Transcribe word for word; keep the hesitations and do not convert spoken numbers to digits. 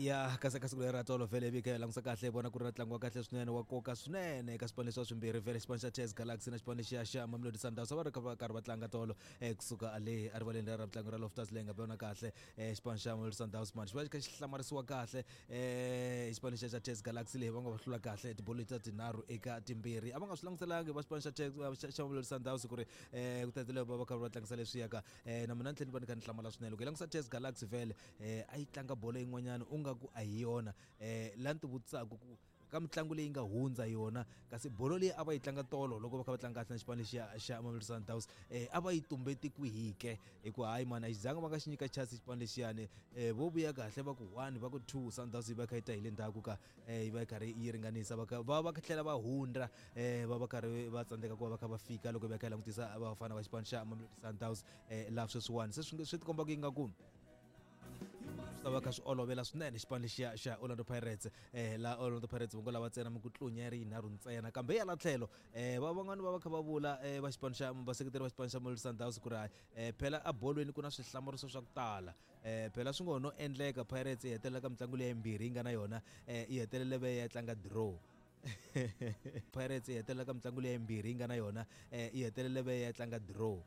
ya kasi kasi kulera tolo vele bike langisa kahle bona ku ri ntlangu wa kahle swinene wa koka swinene eka swipano leswi swimbirhi vele xipano xa Chess Galaxy na xipano xa xa Mamelodi Sundowns va ri karhi va tlanga tolo kusuka le erivaleni ra ntlangu ra Loftus leyi nga vona kahle xipano xa Mamelodi Sundowns man xi va xi kha xi hlamarisiwa kahle xipano xa Chess Galaxy leyi va nga va hlula kahle tibolo ta tinharhu eka timbirhi a va nga swi langutelangi va xipano xa xa Mamelodi Sundowns ku ri ku tatile va va karhi va tlangisa leswi yaka na mina ntlhela ni va ni kha ni hlamala swinene ku langisa Chess Galaxy vele a yi tlanga bolo yin'wanyana u nga ku a hi yona eh la ni vutisaka ku ka mitlangu leyi nga hundza yona kasi bolo leyi a va yi tlanga tolo loko va kha va tlanga kahle na xipano xa xa Mamelodi Sundowns eh a va yi tumbeti ku hike hi ku hayi mani a xi zanga va nga xi nyika chance xipano lexiyani eh vo vuya kahle va ku one va ku two Sundowns yi va kha yi ta hi le ndzhaku ka eh yi va yi karhi yi ringanisa va va va tlhela va hundra eh va va karhi va tsandzeka ku va va kha va fika loko va kha langutisa vafana va xipano xa Mamelodi Sundowns eh laha sweswiwani se swi swi tikomba ku yi nga ku va kha swi olovela swinene xipano xa xa Orlando Pirates eh la Orlando Pirates va ngo lava ntsena ku tlunya ri yinharhu ntsena kambe ya la tlhelo eh va van'wani va va kha va vula eh va xipano xa vaseketeri va xipano xa Mamelodi Sundowns ku ri eh phela a bolweni ku na swihlamuriso swa ku tala eh phela swi ngo no endleka Pirates yi hetelela ka mitlangu leyi yimbirhi yi nga na yona eh yi hetelele ve ya tlanga draw Pirates yi hetelela ka mitlangu leyi yimbirhi yi nga na yona eh yi hetelele ve ya tlanga draw